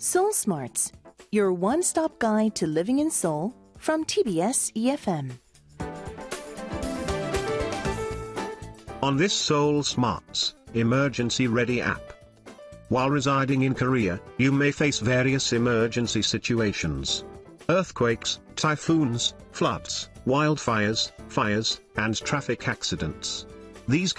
Seoul Smarts, your one-stop guide to living in Seoul from TBS EFM. On this Seoul Smarts Emergency Ready app. While residing in Korea, you may face various emergency situations. Earthquakes, typhoons, floods, wildfires, fires, and traffic accidents. These